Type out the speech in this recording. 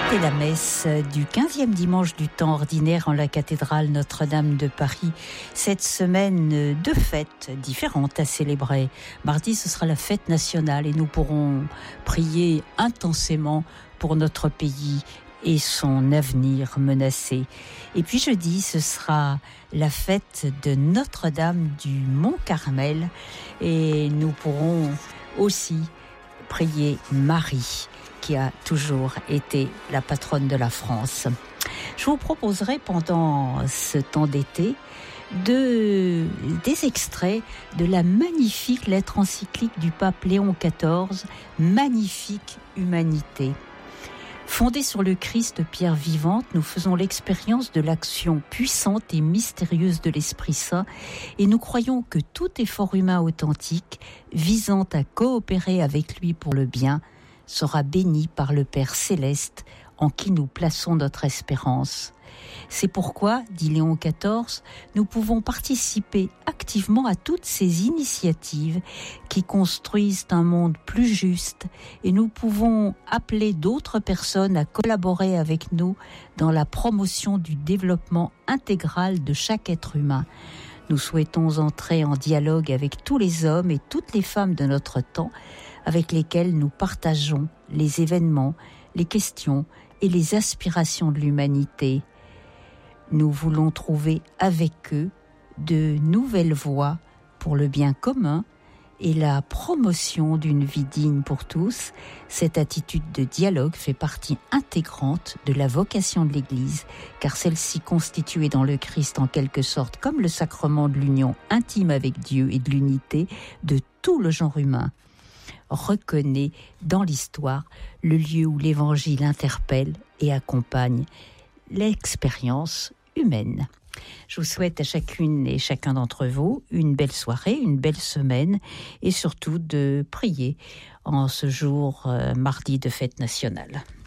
C'était la messe du 15e dimanche du temps ordinaire en la cathédrale Notre-Dame de Paris. Cette semaine, deux fêtes différentes à célébrer. Mardi, ce sera la fête nationale et nous pourrons prier intensément pour notre pays et son avenir menacé. Et puis jeudi, ce sera la fête de Notre-Dame du Mont-Carmel et nous pourrons aussi prier Marie, qui a toujours été la patronne de la France. Je vous proposerai pendant ce temps d'été des extraits de la magnifique lettre encyclique du pape Léon XIV, Magnifique Humanité. Fondée sur le Christ, pierre vivante, nous faisons l'expérience de l'action puissante et mystérieuse de l'Esprit Saint et nous croyons que tout effort humain authentique, visant à coopérer avec lui pour le bien, sera béni par le Père Céleste en qui nous plaçons notre espérance. C'est pourquoi, dit Léon XIV, nous pouvons participer activement à toutes ces initiatives qui construisent un monde plus juste et nous pouvons appeler d'autres personnes à collaborer avec nous dans la promotion du développement intégral de chaque être humain. Nous souhaitons entrer en dialogue avec tous les hommes et toutes les femmes de notre temps avec lesquels nous partageons les événements, les questions et les aspirations de l'humanité. Nous voulons trouver avec eux de nouvelles voies pour le bien commun et la promotion d'une vie digne pour tous. Cette attitude de dialogue fait partie intégrante de la vocation de l'Église, car celle-ci constituée dans le Christ en quelque sorte comme le sacrement de l'union intime avec Dieu et de l'unité de tout le genre humain, reconnaît dans l'histoire le lieu où l'Évangile interpelle et accompagne l'expérience humaine. Je vous souhaite à chacune et chacun d'entre vous une belle soirée, une belle semaine et surtout de prier en ce jour mardi de fête nationale.